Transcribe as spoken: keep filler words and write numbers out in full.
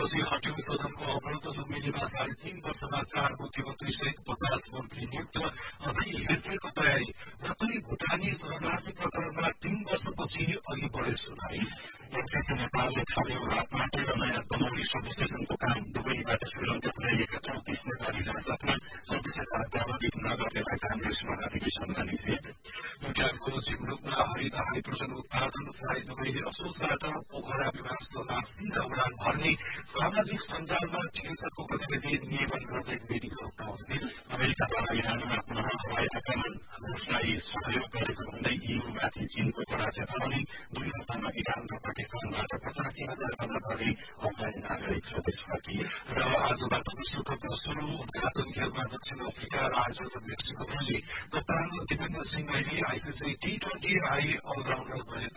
त्यसपछि हट्यो सदनको अवरोध लुम्बिनीमा साढे तीन वर्षमा चार मुख्यमन्त्री सहित पचास मन्त्री नियुक्त अझै हेरफेरको तयारी र पनि भूटानी शरणार्थी प्रकरणमा तीन वर्षपछि अघि बढ्यो सुनाई। एनसीसी नेपालले थाल्यो रातमाटे र नयाँ दमौली सब स्टेशनको काम दुवैबाट श्रीलङ्का पुर्याइएका चौतिस नेपाली राजदूतमा चौतिसवटा व्यावहारिक नगर्नेलाई कांग्रेस महाधिवेशनमा निषेध। भूटानको झिमरुकमा हरित हाइड्रोजन उत्पादन फ्लाई दुवैले असोजबाट पोखरा विमानस्थलमा सीधा उडान भर्ने सामाजिक सञ्जालमा चिकित्सकको प्रतिनिधि नियमन गर्दै मेडिकल काउन्सिल। अमेरिकाद्वारा इरानमा पुनः हवाई आक्रमण रूसलाई सहयोग गरेको भन्दै ईयूमाथि चीनको कड़ा चेतावनी। दुई हप्तामा इरान र पाकिस्तानबाट पचासी हजार भन्दा बढी अफगान नागरिक स्वदेश फर्किए। र आजबाट विश्वकप शुरू उद्घाटन खेलमा दक्षिण अफ्रिका र आज मेक्सिको खेल्ने कप्तान दिपेन्द्र सिंह मैली आईसीसी टी ट्वेन्टी आई अलराउण्डर बने